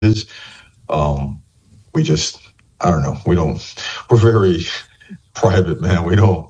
is. We just, I don't know. We're very private, man.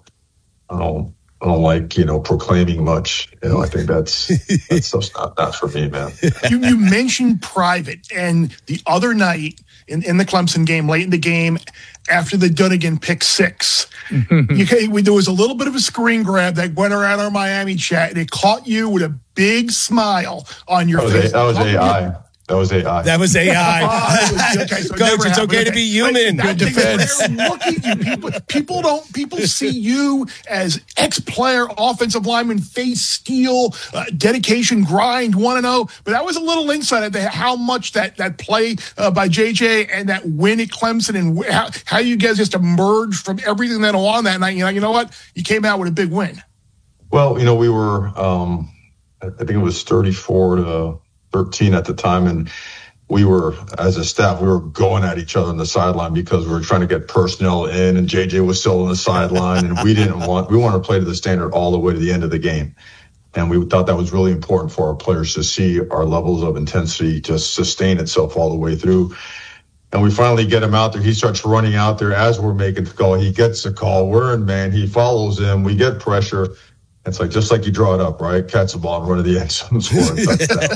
I don't like, proclaiming much. I think that stuff's not for me, man. You mentioned private, and the other night in the Clemson game, late in the game, after the Dunnigan pick six, there was a little bit of a screen grab that went around our Miami chat, and it caught you with a big smile on your face. That was AI. That was AI. That was AI. Okay, so Coach, it's okay to be human. Good defense. Look at you. People see you as ex-player, offensive lineman, face, steal, dedication, grind, 1-0. But that was a little insight into how much that play by JJ and that win at Clemson and how you guys just emerged from everything that went on that night. You know what? You came out with a big win. Well, we were, I think it was 34-13 at the time, and we were, as a staff, we were going at each other on the sideline because we were trying to get personnel in, and JJ was still on the sideline, and we wanted to play to the standard all the way to the end of the game. And we thought that was really important for our players to see our levels of intensity just sustain itself all the way through. And we finally get him out there. He starts running out there as we're making the call. He gets the call. We're in man. He follows him. We get pressure. It's just like you draw it up, right? Catch the ball and run to the end zone and score a touchdown.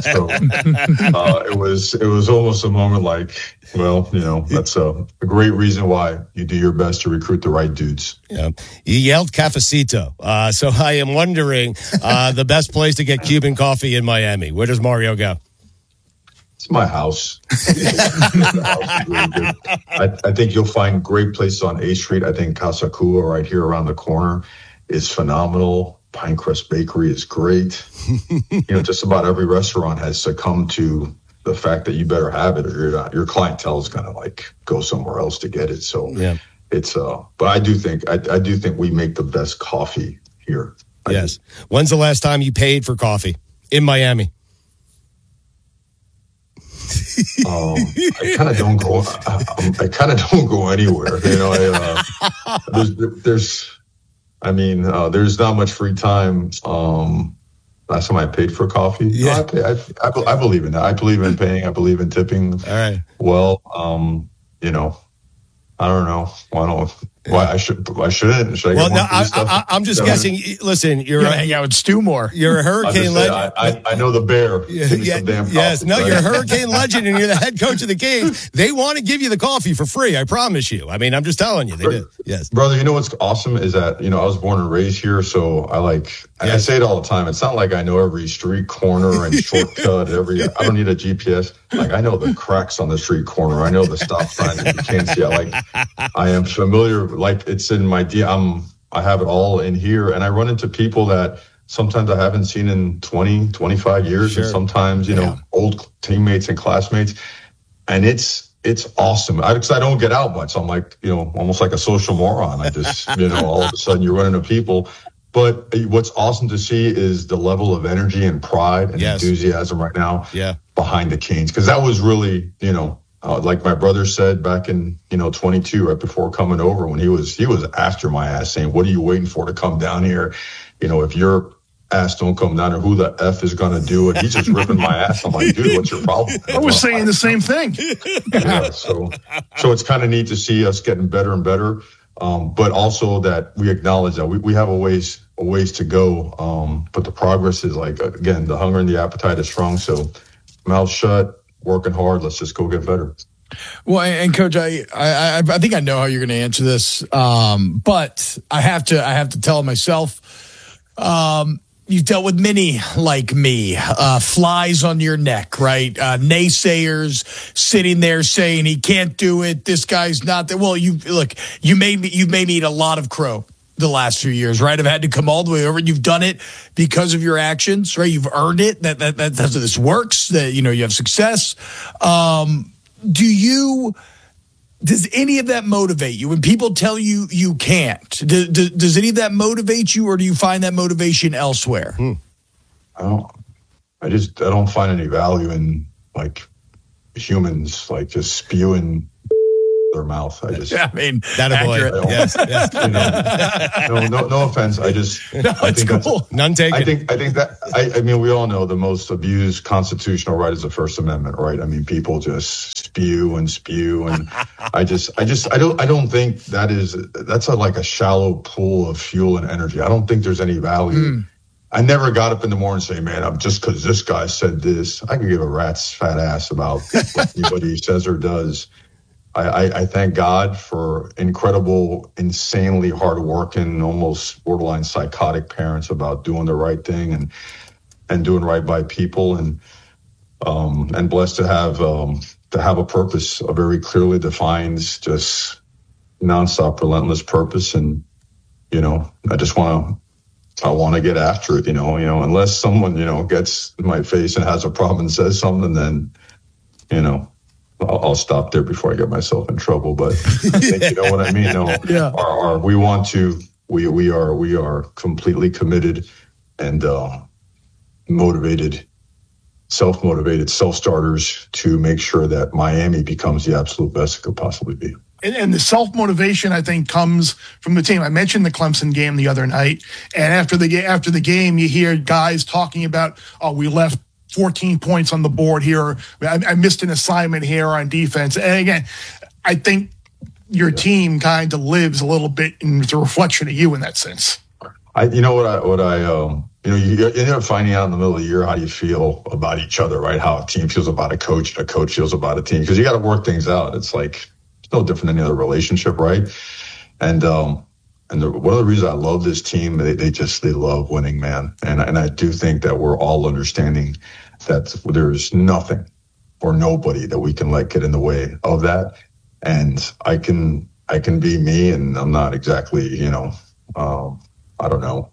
So it was almost a moment like, well, that's a great reason why you do your best to recruit the right dudes. Yeah. You yelled cafecito. So I am wondering the best place to get Cuban coffee in Miami. Where does Mario go? It's my house. Really good. I think you'll find great places on A Street. I think Casa Cuba right here around the corner is phenomenal. Pinecrest Bakery is great. Just about every restaurant has succumbed to the fact that you better have it, or your clientele is going to go somewhere else to get it. So yeah, it's but I do think we make the best coffee here. Yes. When's the last time you paid for coffee in Miami? I kind of don't go. I kind of don't go anywhere. There's not much free time. Last time I paid for coffee. Yeah. No, I believe in that. I believe in paying. I believe in tipping. All right. Well, I don't know. Why I shouldn't. Should I well, no, I'm just guessing. Listen, you're hang out with Stu more. You're a hurricane legend. I know the bear. Yes. No, you're a hurricane legend, and you're the head coach of the Canes. They want to give you the coffee for free. I promise you. I'm just telling you, they do. Yes, brother. What's awesome is that I was born and raised here, so I say it all the time. It's not like I know every street corner and shortcut. I don't need a GPS. I know the cracks on the street corner. I know the stop signs that you can't see. I am familiar. It's in my I have it all in here, and I run into people that sometimes I haven't seen in 20, 25 years, sure. And sometimes old teammates and classmates, and it's awesome. Because I don't get out much. I'm almost like a social moron. I just all of a sudden you're running into people. But what's awesome to see is the level of energy and pride and enthusiasm right now behind the Canes, because that was really like my brother said back in 22, right before coming over, when he was after my ass, saying, "What are you waiting for to come down here? If your ass don't come down here, who the F is going to do it?" He's just ripping my ass. I'm like, dude, what's your problem? I was saying the same thing. Yeah, so it's kind of neat to see us getting better and better, but also that we acknowledge that we have a ways to go, but the progress is again, the hunger and the appetite is strong. So mouth shut, working hard. Let's just go get better. Well, and Coach, I think I know how you're going to answer this, but I have to tell myself. You've dealt with many like me, flies on your neck, right? Naysayers sitting there saying he can't do it. This guy's not there. Well, you've made me eat a lot of crow the last few years, right? I've had to come all the way over. You've done it because of your actions, right? You've earned it. That's how this works. That you have success. Does any of that motivate you when people tell you you can't? Does any of that motivate you, or do you find that motivation elsewhere? I don't find any value in humans just spewing their mouth. I just, I mean, that a boy. Yes. No offense. I think cool. None taken. I think that I mean, we all know the most abused constitutional right is the First Amendment, right? I mean, people just spew, and I don't think that's like a shallow pool of fuel and energy. I don't think there's any value. I never got up in the morning and say, man, I'm just because this guy said this. I can give a rat's fat ass about what anybody says or does. I thank God for incredible, insanely hardworking, almost borderline psychotic parents about doing the right thing and doing right by people, and blessed to have a purpose, a very clearly defined, just nonstop, relentless purpose. And I want to get after it, unless someone, gets in my face and has a problem and says something, then, I'll stop there before I get myself in trouble. But I think, you know what I mean? We are completely committed and motivated, self-motivated self-starters to make sure that Miami becomes the absolute best it could possibly be. And the self-motivation, I think, comes from the team. I mentioned the Clemson game the other night, and after the game, you hear guys talking about, we left 14 points on the board here. I missed an assignment here on defense. And again, I think your team kind of lives a little bit it's a reflection of you in that sense. You end up finding out in the middle of the year, how do you feel about each other, right? How a team feels about a coach and a coach feels about a team, because you got to work things out. It's like, it's no different than any other relationship, right? And one of the reasons I love this team, they love winning, man. And I do think that we're all understanding that there's nothing or nobody that we can let get in the way of that. And I can be me, and I'm not exactly, I don't know.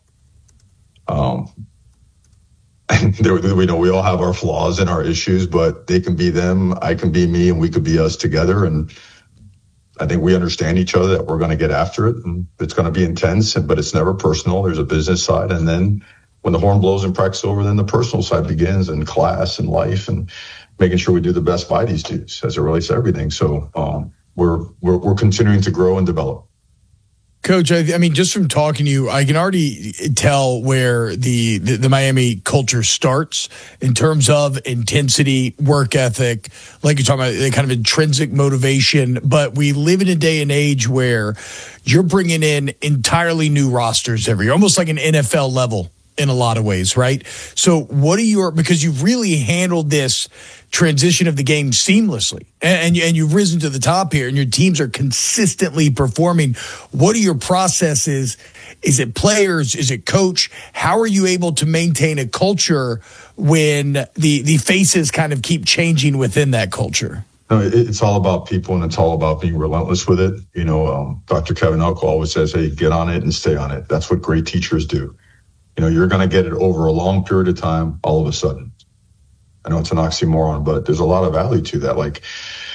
We all have our flaws and our issues, but they can be them, I can be me, and we could be us together. And I think we understand each other, that we're going to get after it, and it's going to be intense, but it's never personal. There's a business side, and then when the horn blows and practice over, then the personal side begins, and class and life, and making sure we do the best by these dudes as it relates to everything. So we're continuing to grow and develop. Coach, I mean, just from talking to you, I can already tell where the Miami culture starts in terms of intensity, work ethic, like you're talking about, the kind of intrinsic motivation. But we live in a day and age where you're bringing in entirely new rosters every year, almost like an NFL level in a lot of ways, right? So because you've really handled this transition of the game seamlessly, and you've risen to the top here, and your teams are consistently performing. What are your processes? Is it players? Is it coach? How are you able to maintain a culture when the faces kind of keep changing within that culture? No, it's all about people, and it's all about being relentless with it. Dr. Kevin Elko always says, hey, get on it and stay on it. That's what great teachers do. You're going to get it over a long period of time, all of a sudden. I know it's an oxymoron, but there's a lot of value to that. Like,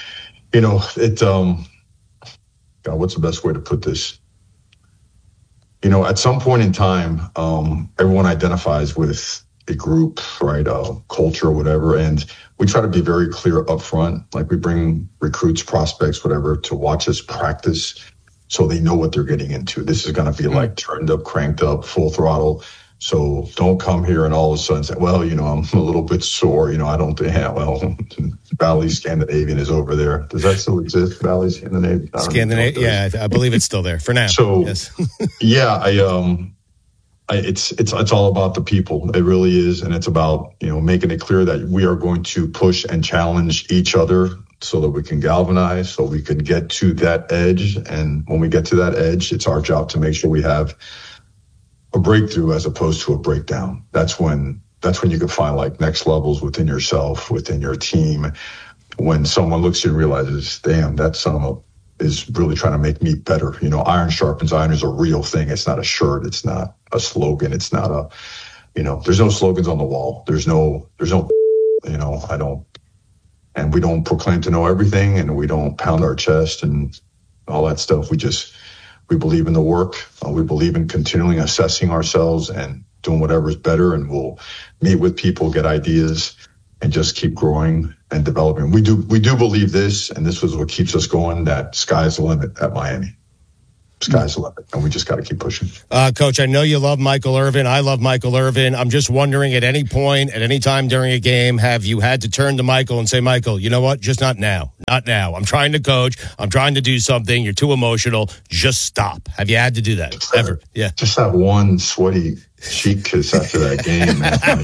God, what's the best way to put this? At some point in time, everyone identifies with a group, right? Culture, whatever. And we try to be very clear up front. Like, we bring recruits, prospects, whatever, to watch us practice so they know what they're getting into. This is going to be like turned up, cranked up, full throttle. So don't come here and all of a sudden say, well, I'm a little bit sore. I don't think, Valley Scandinavian is over there. Does that still exist? Valley Scandinavian? Yeah, I believe it's still there for now. So, yes. Yeah, it's all about the people. It really is. And it's about, making it clear that we are going to push and challenge each other so that we can galvanize, so we can get to that edge. And when we get to that edge, it's our job to make sure we have a breakthrough as opposed to a breakdown. That's when you can find like next levels within yourself, within your team. When someone looks at you and realizes, damn, that son of a is really trying to make me better. Iron sharpens iron is a real thing. It's not a shirt. It's not a slogan. It's not there's no slogans on the wall. There's no, and we don't proclaim to know everything, and we don't pound our chest and all that stuff. We believe in the work. We believe in continually assessing ourselves and doing whatever is better. And we'll meet with people, get ideas, and just keep growing and developing. We do believe this, and this was what keeps us going, that sky's the limit at Miami. Sky's the limit, and we just got to keep pushing. Coach, I know you love Michael Irvin. I love Michael Irvin. I'm just wondering, at any point, at any time during a game, have you had to turn to Michael and say, Michael, you know what? Just not now. Not now. I'm trying to coach. I'm trying to do something. You're too emotional. Just stop. Have you had to do that ever? Yeah. Just that one sweaty cheek kiss after that game,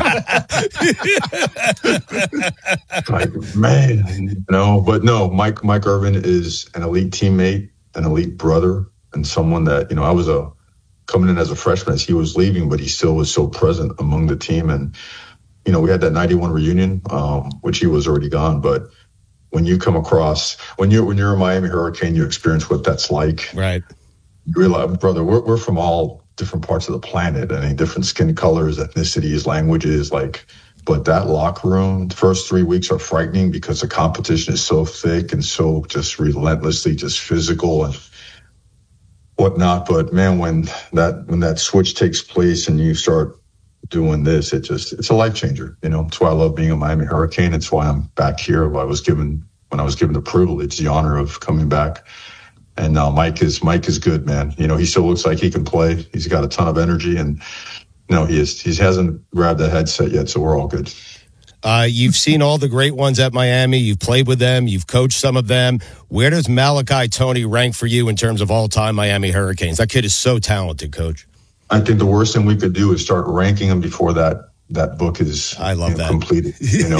man. But no, Mike Irvin is an elite teammate, an elite brother, and someone that, I was coming in as a freshman as he was leaving, but he still was so present among the team. And, we had that 91 reunion, which he was already gone. But when you come across, when you're a Miami Hurricane, you experience what that's like. Right. You realize, brother, we're from all different parts of the planet. I mean, different skin colors, ethnicities, languages, but that locker room, the first 3 weeks are frightening because the competition is so thick and so just relentlessly just physical and whatnot. But man, when that switch takes place and you start doing this, it's a life changer. It's why I love being a Miami Hurricane. It's why I'm back here. When I was given the privilege, the honor of coming back. And now Mike is good, man. He still looks like he can play. He's got a ton of energy, and he hasn't grabbed that headset yet, so we're all good. You've seen all the great ones at Miami. You've played with them. You've coached some of them. Where does Malachi Tony rank for you in terms of all-time Miami Hurricanes? That kid is so talented, Coach. I think the worst thing we could do is start ranking him before that book is completed.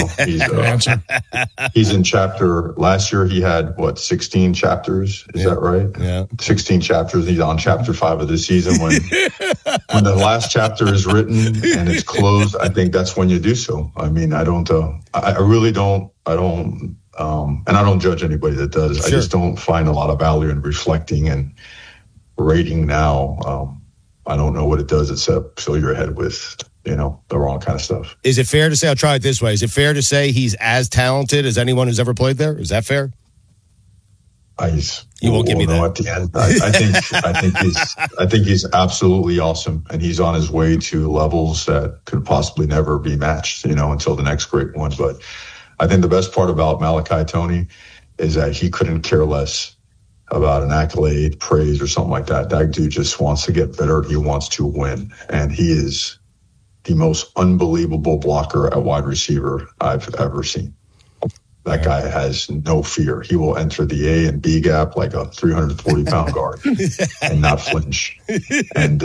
He's in chapter. Last year he had 16 chapters. Is that right? Yeah, 16 chapters. He's on chapter 5 of this season. When the last chapter is written and it's closed, I think that's when you do so. I mean, I don't. I really don't. I don't. And I don't judge anybody that does. Sure. I just don't find a lot of value in reflecting and rating now. I don't know what it does except fill your head with the wrong kind of stuff. Is it fair to say, I'll try it this way, is it fair to say he's as talented as anyone who's ever played there? Is that fair? You won't give me that at the end. I think he's absolutely awesome, and he's on his way to levels that could possibly never be matched, until the next great one. But I think the best part about Malachi Tony is that he couldn't care less about an accolade, praise, or something like that. That dude just wants to get better. He wants to win, and he is the most unbelievable blocker at wide receiver I've ever seen. That guy has no fear. He will enter the A and B gap like a 340-pound guard and not flinch. And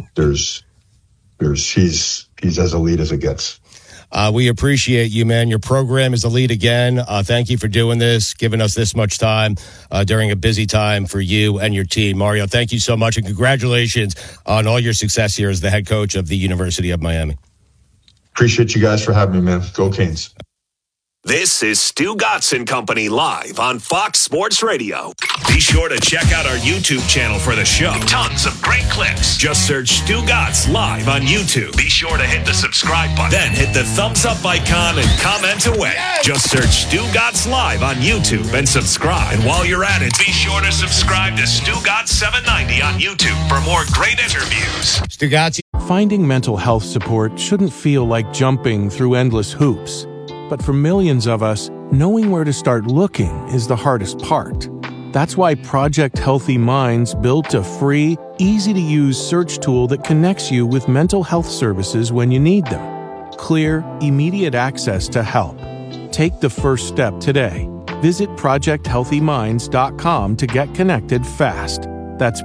he's as elite as it gets. We appreciate you, man. Your program is elite again. Thank you for doing this, giving us this much time during a busy time for you and your team. Mario, thank you so much, and congratulations on all your success here as the head coach of the University of Miami. Appreciate you guys for having me, man. Go Canes. This is Stu Gatz and Company live on Fox Sports Radio. Be sure to check out our YouTube channel for the show. Tons of great clips. Just search Stu Gatz live on YouTube. Be sure to hit the subscribe button. Then hit the thumbs up icon and comment away. Just search Stu Gatz live on YouTube and subscribe. And while you're at it, be sure to subscribe to Stu Gatz 790 on YouTube for more great interviews. Stu Gatz. Finding mental health support shouldn't feel like jumping through endless hoops. But for millions of us, knowing where to start looking is the hardest part. That's why Project Healthy Minds built a free, easy-to-use search tool that connects you with mental health services when you need them. Clear, immediate access to help. Take the first step today. Visit ProjectHealthyMinds.com to get connected fast. That's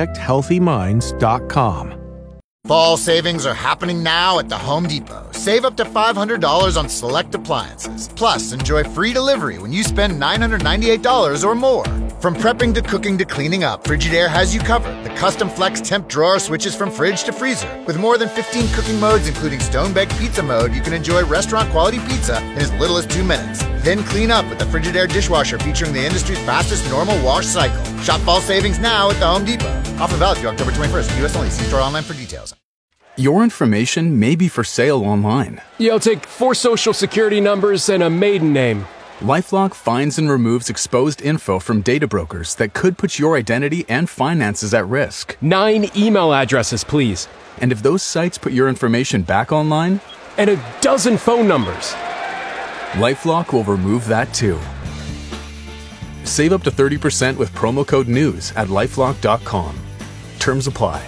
ProjectHealthyMinds.com. Fall savings are happening now at the Home Depot. Save up to $500 on select appliances. Plus, enjoy free delivery when you spend $998 or more. From prepping to cooking to cleaning up, Frigidaire has you covered. The custom flex temp drawer switches from fridge to freezer. With more than 15 cooking modes, including stone-baked pizza mode, you can enjoy restaurant-quality pizza in as little as 2 minutes. Then clean up with the Frigidaire dishwasher featuring the industry's fastest normal wash cycle. Shop fall savings now at the Home Depot. Offer valid through October 21st. U.S. only. See store online for details. Your information may be for sale online. Yeah, I'll take 4 social security numbers and a maiden name. LifeLock finds and removes exposed info from data brokers that could put your identity and finances at risk. 9 email addresses, please. And if those sites put your information back online? And a dozen phone numbers. LifeLock will remove that too. Save up to 30% with promo code NEWS at LifeLock.com. Terms apply.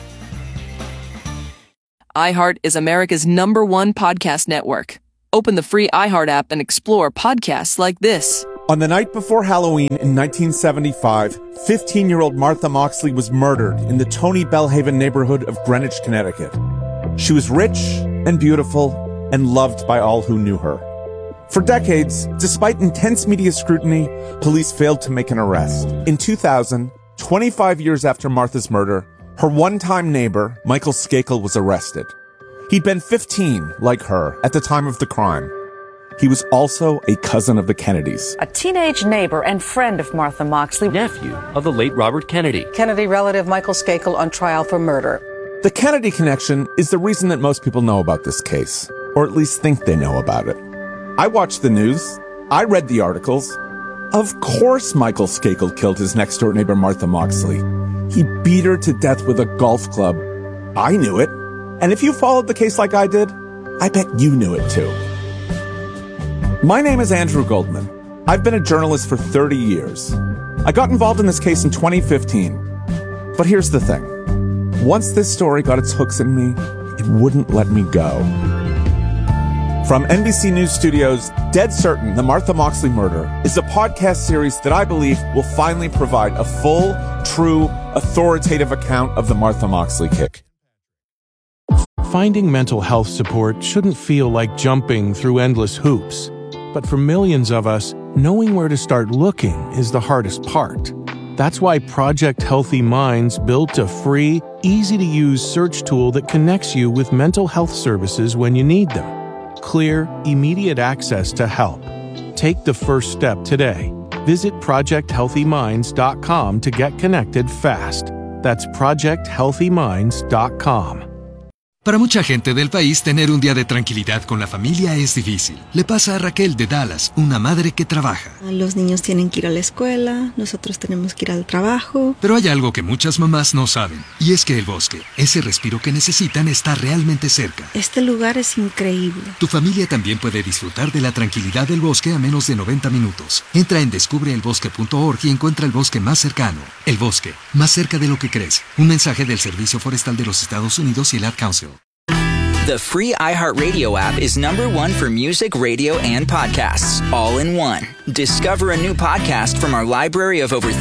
iHeart is America's #1 podcast network. Open the free iHeart app and explore podcasts like this. On the night before Halloween in 1975, 15-year-old Martha Moxley was murdered in the Tony Bellhaven neighborhood of Greenwich, Connecticut. She was rich and beautiful and loved by all who knew her. For decades, despite intense media scrutiny, police failed to make an arrest. In 2000, 25 years after Martha's murder, her one-time neighbor, Michael Skakel, was arrested. He'd been 15, like her, at the time of the crime. He was also a cousin of the Kennedys. A teenage neighbor and friend of Martha Moxley. Nephew of the late Robert Kennedy. Kennedy relative Michael Skakel on trial for murder. The Kennedy connection is the reason that most people know about this case, or at least think they know about it. I watched the news. I read the articles. Of course Michael Skakel killed his next-door neighbor Martha Moxley. He beat her to death with a golf club. I knew it. And if you followed the case like I did, I bet you knew it too. My name is Andrew Goldman. I've been a journalist for 30 years. I got involved in this case in 2015. But here's the thing. Once this story got its hooks in me, it wouldn't let me go. From NBC News Studios, Dead Certain, The Martha Moxley Murder is a podcast series that I believe will finally provide a full, true, authoritative account of the Martha Moxley kick. Finding mental health support shouldn't feel like jumping through endless hoops. But for millions of us, knowing where to start looking is the hardest part. That's why Project Healthy Minds built a free, easy-to-use search tool that connects you with mental health services when you need them. Clear, immediate access to help. Take the first step today. Visit ProjectHealthyMinds.com to get connected fast. That's ProjectHealthyMinds.com. Para mucha gente del país, tener un día de tranquilidad con la familia es difícil. Le pasa a Raquel de Dallas, una madre que trabaja. Los niños tienen que ir a la escuela, nosotros tenemos que ir al trabajo. Pero hay algo que muchas mamás no saben, y es que el bosque, ese respiro que necesitan, está realmente cerca. Este lugar es increíble. Tu familia también puede disfrutar de la tranquilidad del bosque a menos de 90 minutos. Entra en descubreelbosque.org y encuentra el bosque más cercano. El bosque, más cerca de lo que crees. Un mensaje del Servicio Forestal de los Estados Unidos y el Ad Council. The free iHeartRadio app is #1 for music, radio, and podcasts, all in one. Discover a new podcast from our library of over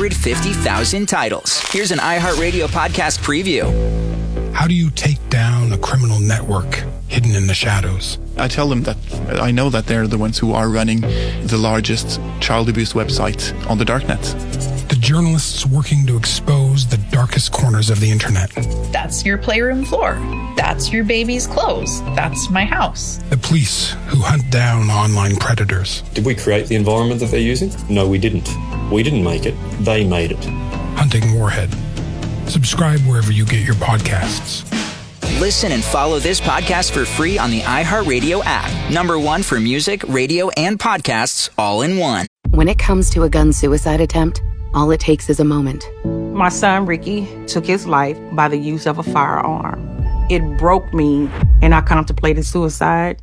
350,000 titles. Here's an iHeartRadio podcast preview. How do you take down a criminal network hidden in the shadows? I tell them that I know that they're the ones who are running the largest child abuse website on the darknet. The journalists working to expose the darkest corners of the internet. That's your playroom floor. That's your baby's clothes. That's my house. The police who hunt down online predators. Did we create the environment that they're using? No, we didn't. We didn't make it. They made it. Hunting Warhead. Subscribe wherever you get your podcasts. Listen and follow this podcast for free on the iHeartRadio app. #1 for music, radio, and podcasts, all in one. When it comes to a gun suicide attempt, all it takes is a moment. My son, Ricky, took his life by the use of a firearm. It broke me, and I contemplated suicide.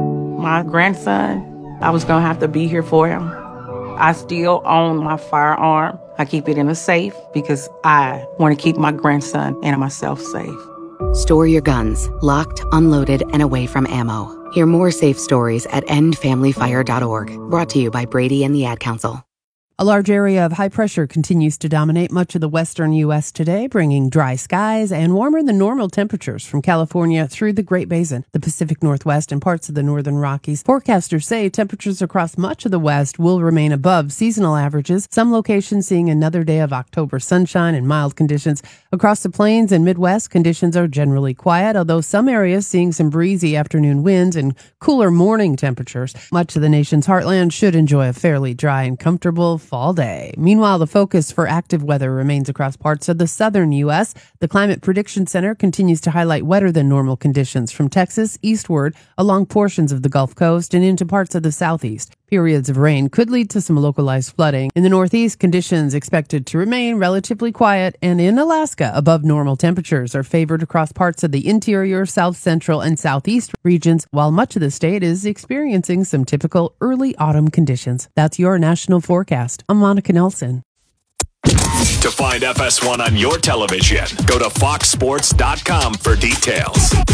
My grandson, I was going to have to be here for him. I still own my firearm. I keep it in a safe because I want to keep my grandson and myself safe. Store your guns, locked, unloaded, and away from ammo. Hear more safe stories at endfamilyfire.org. Brought to you by Brady and the Ad Council. A large area of high pressure continues to dominate much of the western U.S. today, bringing dry skies and warmer than normal temperatures from California through the Great Basin, the Pacific Northwest, and parts of the northern Rockies. Forecasters say temperatures across much of the West will remain above seasonal averages, some locations seeing another day of October sunshine and mild conditions. Across the plains and Midwest, conditions are generally quiet, although some areas seeing some breezy afternoon winds and cooler morning temperatures. Much of the nation's heartland should enjoy a fairly dry and comfortable fall day. Meanwhile, the focus for active weather remains across parts of the southern U.S. The Climate Prediction Center continues to highlight wetter than normal conditions from Texas eastward along portions of the Gulf Coast and into parts of the southeast. Periods of rain could lead to some localized flooding. In the Northeast, conditions expected to remain relatively quiet, and in Alaska, above normal temperatures are favored across parts of the interior, south central, and southeast regions, while much of the state is experiencing some typical early autumn conditions. That's your national forecast. I'm Monica Nelson. To find FS1 on your television, go to foxsports.com for details.